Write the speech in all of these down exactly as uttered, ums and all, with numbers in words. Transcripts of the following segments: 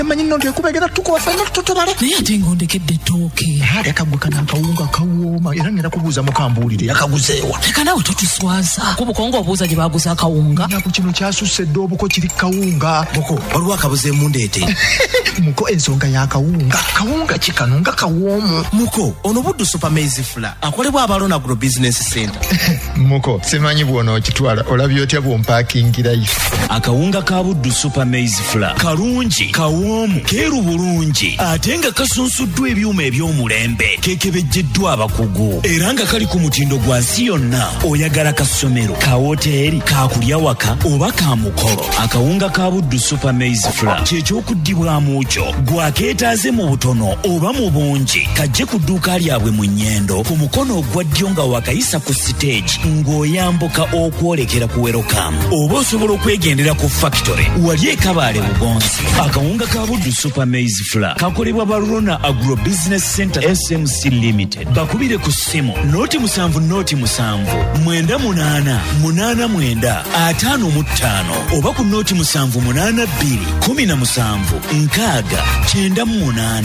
manyi nno tekubegera tukofa no tutobale naye ate ng'ondekedde ettooke hali akagwekana nkawunga kawooma era ngera kubuuza mukambulire yakaguzeewa leka nawe totuswaza kubukongo obuuza gye baguze akawunga naku kino kyasusedde obuko kiri kawunga muko waliwo akabuze mundeete muko ensonga y'akawunga kawunga kikano nga kawoomu muko ono buddu super maize flour akolebwa abalona agro business center muko simanyi bw'ono okitwala olabye otya bw'ompaakingira ife akawunga ka buddu super maize flour kalungi kawoomu keeru bulungi ate nga kasunsuddwa ebyuma eby'omulembe kekebejjeddwa abakugu era nga kali ku mutindo gwa nsi yonna oyagala ka ssomero ka woteeri ka kulya waka oba ka mukolo akawunga ka buddu super maize flour kyekyokuddibwamu kyo gwakeetaaze mu butono oba mu bungi kajje ku dduuka lyabwe mu nnyendo ku mukono ogwa ddyo nga wakayisa ku siteegi ng'oyambuka okwolekera ku werokamu oba osobola okwegendera ku factory wali ekabaale bugonzi akawunga ka buddu super maize flour kakolebwa balona agro business center S M C limited bakubire ku ssimu noti musanvu noti musanvu mwenda munaana munaana mwenda ataano mu ttaano oba ku noti musanvu munaana bbiri kumi na musanvu nkaaga kyenda mu munaana.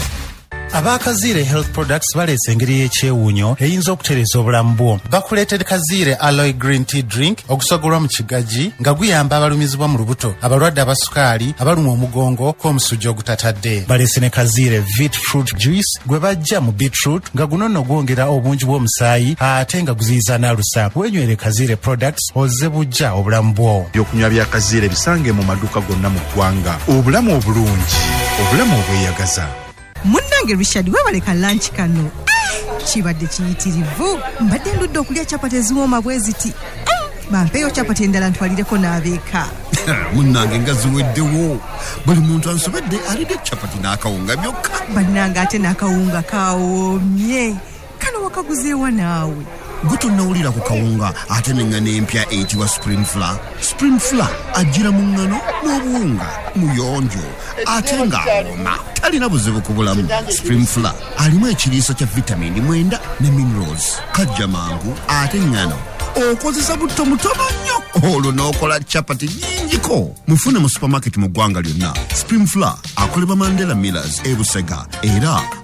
Abakazire Health Products baleese engeri y'ekyewuunyo eyinza okutereza obulamu bwo. Bakuleetera Kazire Aloe Green Tea Drink ogusogolwa mu kigagi nga guyamba abalumizibwa mu lubuto, abalwadde abasukaali, abalumwa omugongo kw'omusujja ogutatadde. Baleese ne Kazire Vit Fruit Juice gwe bajja mu beetroot nga guno nno gwongera obungi bw'omusaayi ate nga guziyiza n'alusa. Wenywere Kazire Products ozze bujja obulamu bwo. Ebyokunywa bya Kazire bisange mu maduuka gonna mu ggwanga. Obulamu obulungi, obulamu obweyagaza. Munnange Richard webaleka lunch kano kibadde kiyitirivu mbadde ndudde okulya chapati eziwooma bwe ziti bampeeyo chapati endala ntwalireko n'abeeka munnange nga ziweddewo buli muntu ansobedde alidde chapati n'akawunga byokka bannange ate n'akawunga kawoomye kano wakaguzeewa naawe gwe tonnawulira ku kawunga ate n'eŋŋano empya eyitibwa spring flour. Spring flour ajjira mu ŋŋano n'obuwunga muyonjo ate ng'awooma talina buzibu ku bulamu. Spring flour alimu ekiriiso kya vitamini mwenda ne minerals kajja mangu ate ŋŋano okozesa butto mutono nnyo olwo n'okola chapati nnyingiko. Mufune mu supermarket mu ggwanga lyonna. Spring flour akolebwa Mandela Millers e Busega era